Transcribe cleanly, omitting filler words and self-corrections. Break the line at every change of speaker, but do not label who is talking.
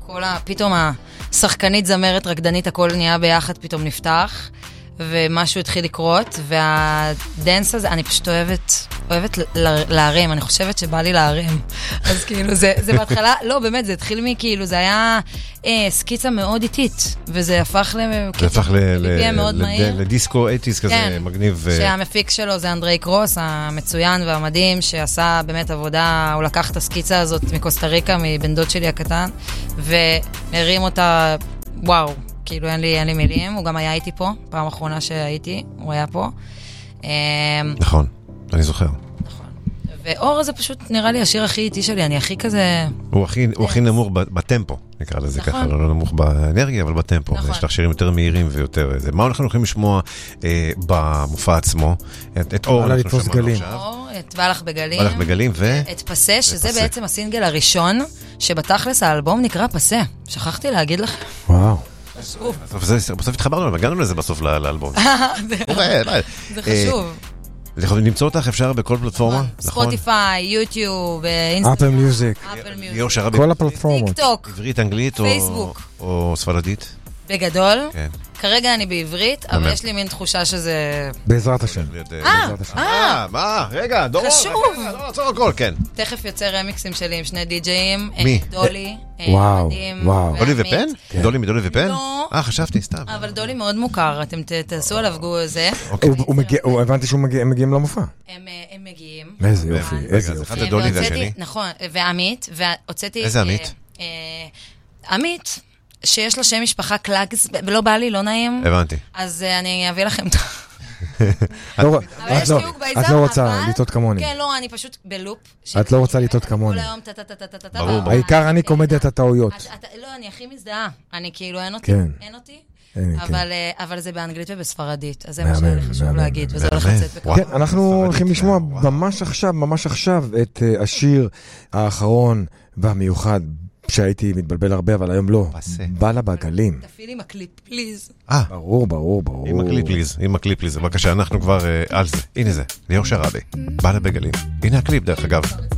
פתאום השחקנית זמרת רקדנית, הכל נהיה ביחד, פתאום נפתח, ומשהו התחיל לקרות, והדנס הזה, אני פשוט אוהבת להרים, אני חושבת שבא לי להרים. אז כאילו, זה בהתחלה, לא, באמת, זה התחיל מכאילו, זה היה סקיצה מאוד איטית, וזה הפך
לדיסקו 80s כזה מגניב.
שהמפיק שלו זה אנדרי קרוס, המצוין והמדהים, שעשה באמת עבודה, הוא לקח את הסקיצה הזאת מקוסטה ריקה, מבן דוד שלי הקטן, והרים אותה, וואו. כאילו אין לי מילים, הוא גם היה איתי פה, פעם אחרונה שהייתי, הוא היה פה.
נכון, אני זוכר.
נכון. ואור זה פשוט נראה לי השיר הכי איטי שלי, אני הכי כזה...
הוא הכי נמוך בטמפו, נקרא לזה ככה, לא נמוך באנרגיה, אבל בטמפו. יש לך שירים יותר מהירים ויותר... מה אנחנו יכולים לשמוע במופע עצמו? את אור, אנחנו שמענו עכשיו.
את בלח בגלים.
בלח בגלים
את פסה, שזה בעצם הסינגל הראשון, שבתכלס האלבום נקרא פסה. שכחתי להגיד לכם.
וואו. בסוף התחברנו, הגענו לזה בסוף לאלבום.
זה חשוב.
למצוא אותך אפשר בכל פלטפורמה?
ספוטיפיי, יוטיוב,
אפל מיוזיק. כל הפלטפורמות.
טיק טוק.
עברית, אנגלית או ספרדית?
בגדול. כרגע אני בעברית, אבל יש לי מין תחושה שזה...
בעזרת השם.
מה? רגע, דורון.
חשוב.
עצור הכל, כן.
תכף יוצא רמיקסים שלי עם שני די-ג'יים.
מי?
דולי.
וואו.
דולי ופן? דולי מדולי ופן?
לא.
חשבתי, סתם.
אבל דולי מאוד מוכר, אתם תעשו עליו זה.
הבנתי שהם מגיעים למופע.
הם מגיעים.
איזה יופי, איזה יופי.
אחד הדולי והשני.
נכון, ועמית, והוצאתי...
איזה עמית?
עמית. שיש לו שם משפחה קלאגס, ולא בא לי, לא נעים.
הבנתי.
אז אני אביא לכם...
את לא רוצה לטעות כמוני.
כן, לא, אני פשוט בלופ.
את לא רוצה לטעות כמוני.
ברור.
העיקר אני קומדיית הטעויות.
לא, אני הכי מזדהה. אני כאילו, אין אותי. אבל זה באנגלית ובספרדית. אז זה מה שהיה לי חשוב להגיד, וזה הולך לצאת בקרוב.
כן, אנחנו הולכים לשמוע ממש עכשיו את השיר האחרון והמיוחד, שהייתי מתבלבל הרבה, אבל היום לא. בלה בגלים.
תפעיל עם הקליפ, פליז.
ברור.
עם הקליפ, פליז. בבקשה, אנחנו כבר על זה. הנה זה, ליאור שרעבי. בלה בגלים. הנה הקליפ, דרך אגב.